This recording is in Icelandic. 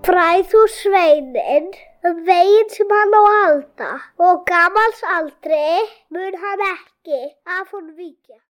Fræð þú sveininn veginn sem hann á að halda, og gamals aldri mun hann ekki af honum víkja.